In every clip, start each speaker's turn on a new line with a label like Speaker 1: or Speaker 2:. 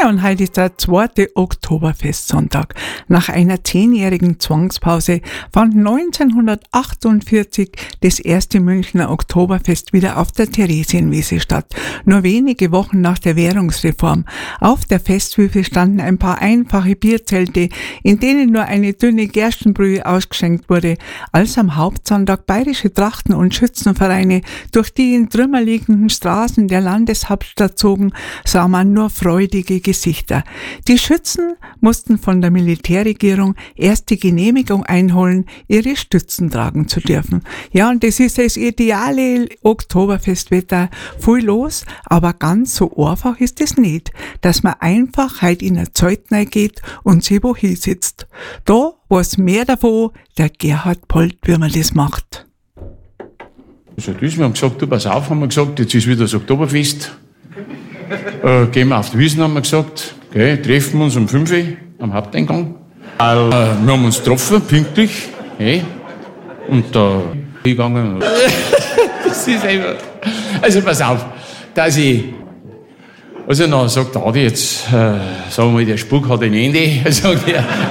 Speaker 1: Ja, und heute ist der 2. Oktoberfestsonntag. Nach einer 10-jährigen Zwangspause fand 1948 das erste Münchner Oktoberfest wieder auf der Theresienwiese statt. Nur wenige Wochen nach der Währungsreform. Auf der Festwiese standen ein paar einfache Bierzelte, in denen nur eine dünne Gerstenbrühe ausgeschenkt wurde. Als am Hauptsonntag bayerische Trachten- und Schützenvereine durch die in Trümmer liegenden Straßen der Landeshauptstadt zogen, sah man nur freudige Gesichter. Die Schützen mussten von der Militärregierung erst die Genehmigung einholen, ihre Stützen tragen zu dürfen. Ja, und das ist das ideale Oktoberfestwetter. Viel los, aber ganz so einfach ist es nicht, dass man einfach heute in eine Zeit geht und sich wo hinsitzt. Da weiß mehr davon der Gerhard Polt, wie man das macht.
Speaker 2: Also das, wir haben gesagt, du pass auf, haben wir gesagt, jetzt ist wieder das Oktoberfest. Gehen wir auf die Wiesn, haben wir gesagt. Okay, treffen wir uns um 5 Uhr am Haupteingang. Wir haben uns getroffen, pünktlich. Okay. Und da gegangen. Das ist einfach. Also pass auf, dass ich. Also dann sagt der Adi, jetzt sagen wir mal, der Spuk hat ein Ende. Er sagt,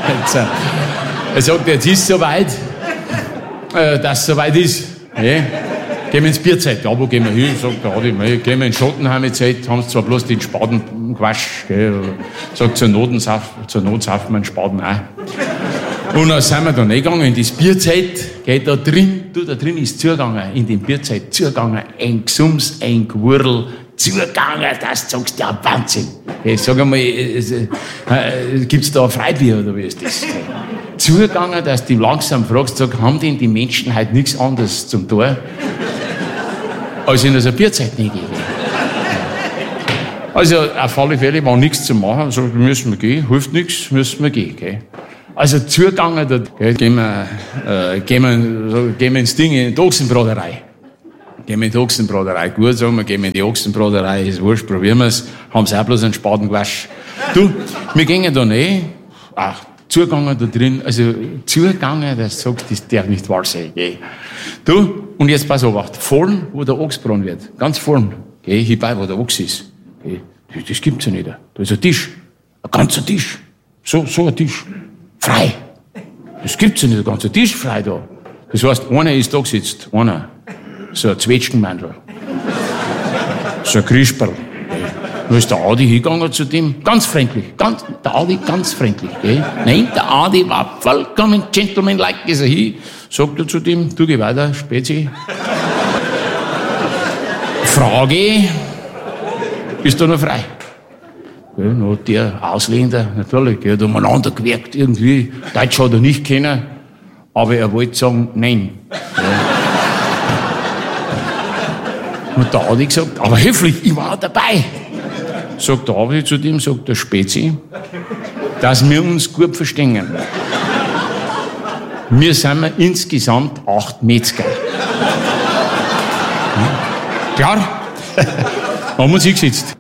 Speaker 2: jetzt ist es soweit, dass es soweit ist. Okay. Gehen wir ins Bierzeit. Ja, wo gehen wir hin? Sagt der Adi, gehen wir in Schottenheim-Zeit, haben sie zwar bloß den Spaten gewaschen, gell. Sagt, zur Not saufen wir einen Spaten auch. Und dann sind wir da reingegangen in das Bierzeit, gell, da drin ist zugegangen, in dem Bierzeit zugegangen, ein Gesums, ein Gewurl, zugegangen, das sagst du, ja, Wahnsinn. Okay, sag einmal, gibt's da ein Freibier oder wie ist das? Zugegangen, dass du langsam fragst, sag, haben denn die Menschen heute nichts anderes zum Tor, als in der Bierzeit reingehen? Also auf alle Fälle war nichts zu machen, so müssen wir gehen, hilft nichts, müssen wir gehen. Gell? Also zugegangen, da gehen wir ins Ding, in die Ochsenbraterei. Gehen wir in die Ochsenbraterei. Gut, sagen wir, gehen wir in die Ochsenbraterei, ist wurscht, probieren wir es. Haben sie auch bloß einen Spaten gewaschen. Du, wir gingen da rein, zugegangen da drin, also zugegangen, das sagt, das darf nicht wahr sein. Gell. Du, und jetzt pass auf, vorn, wo der Ochs gebrannt wird, ganz vorn, gell, hierbei, wo der Ochs ist, gell, das gibt's ja nicht. Da ist ein Tisch, ein ganzer Tisch, so ein Tisch, frei. Das gibt's ja nicht, ein ganzer Tisch frei da. Das heißt, einer ist da gesetzt, einer, so ein Zwetschgenmandel, so ein Krisperl. Da ist der Adi hingegangen zu dem, ganz freundlich, der Adi ganz freundlich, gell? Nein, der Adi war vollkommen gentlemanlike, ist er hin, sagt er zu dem, du geh weiter, Spezi. Frage, bist du noch frei? Gell, noch der Ausländer, natürlich, der hat umeinander gewirkt, irgendwie, Deutsch hat er nicht kennen, aber er wollte sagen, nein. Und der Adi gesagt, aber höflich, ich war dabei. Sagt der Adi zu dem, sagt der Spezi, dass wir uns gut verstehen. Wir sind insgesamt 8 Metzger. Klar? Haben wir uns hingesetzt.